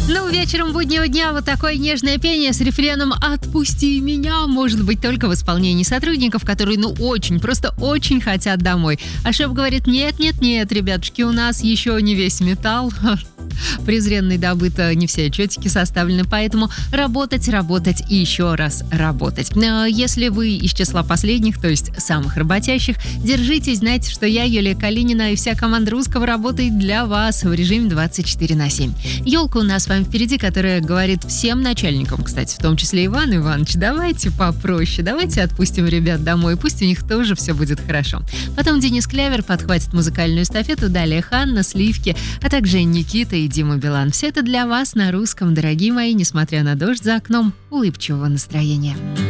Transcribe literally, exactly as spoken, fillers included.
Ну, вечером буднего дня вот такое нежное пение с рефреном «Отпусти меня» может быть только в исполнении сотрудников, которые, ну, очень, просто очень хотят домой. А шеф говорит: нет-нет-нет, ребятушки, у нас еще не весь металл. Презренный добыто, не все отчетики составлены, поэтому работать, работать и еще раз работать. Если вы из числа последних, то есть самых работящих, держитесь, знайте, что я, Юлия Калинина, и вся команда Русского работает для вас в режиме двадцать четыре на семь. Елка у нас с вами впереди, которая говорит всем начальникам, кстати, в том числе Иван Иванович, давайте попроще, давайте отпустим ребят домой, пусть у них тоже все будет хорошо. Потом Денис Клявер подхватит музыкальную эстафету, далее Ханна, Сливки, а также Никита и Дима Билан. Все это для вас на Русском, дорогие мои, несмотря на дождь за окном, улыбчивого настроения.